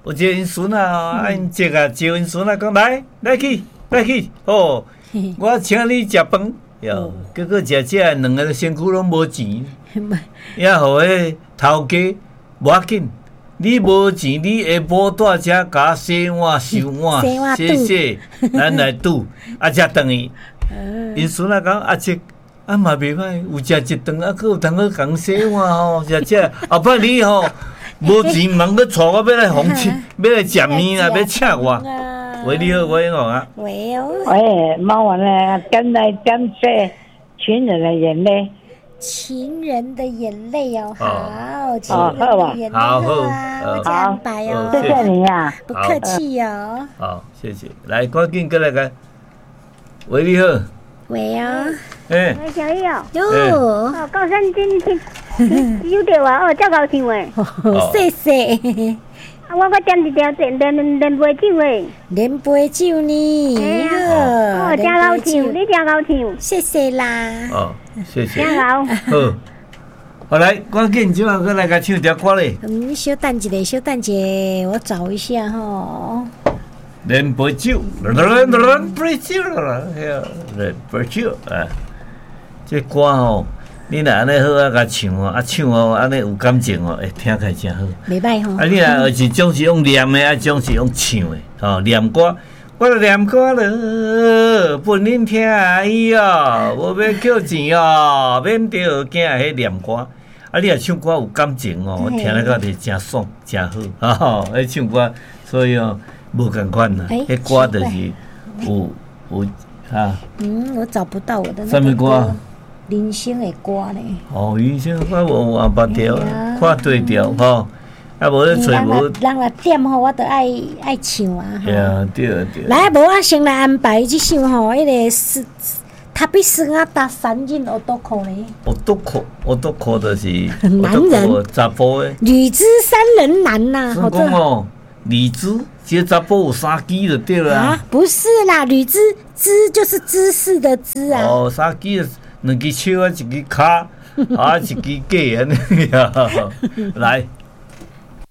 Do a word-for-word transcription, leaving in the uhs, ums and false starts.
有一个因孙啊，啊因姐啊招因孙啊，讲来来去来去，哦，我请你食饭，哟，结果食食两个身躯拢无钱，也互迄头家无要紧，你无钱，你下晡带遮甲洗碗收碗，洗洗，咱来赌，啊才等于，因孙啊讲阿姐。啊嘛袂歹，有食一顿，啊，佫有通去共洗碗吼，食食。后摆你吼无钱，茫佫带我要来红吃，要来食面啊，要请我。喂，你好，喂，我啊。 喂哦。 喂，猫王呢？跟来跟说情人的眼泪。 情人的眼泪哦，好，情人的眼泪， 好，好， 我这样白哦， 谢谢你啊， 不客气哦。 好，谢谢。来，赶紧过来个。喂，你好。 喂啊， 诶， 喂，小姨哦， 哟， 哦，高山真听，有着啊，哦，真高兴诶， 谢谢。 啊，我我点一条连连连杯酒诶， 连杯酒呢， 哦，真高兴，你真高兴， 谢谢啦。 哦，谢谢。 真好。 好，好来，赶紧今晚过来个唱条歌咧。 嗯，稍等一下，稍等一下，我找一下吼。 连杯酒，连连杯酒啦，连杯酒啊！这歌吼，你若安尼好啊，甲唱哦，啊唱哦，安尼有感情哦，会听起来真好。 袂歹吼。 啊，你若是种是用念的，啊种是用唱的，吼念歌，我来念歌了，本恁听伊哦，无要扣钱哦，免着惊迄念歌。啊，你若唱歌有感情哦，听了个是真爽，真好，吼，迄唱歌，所以哦。无共款啦，迄歌就是有有哈。 嗯，我找不到我的那个。 什么歌？ 人生的歌呢？ 哦，人生我无换别条，看对调吼，啊无咧找无。 人来点吼，我都爱爱唱啊。 对啊，对对。 来，无我先来安排这首吼，迄个是他比斯啊打三人奥多库呢。 奥多库，奥多库就是男人， 查甫的。 女子三人男呐， 好讲哦，女子。这查甫有三支就对了啊！ 不是啦，女姿姿就是姿势的姿啊。 哦，三支两支手啊，一支脚啊，一支脚安尼呀。来。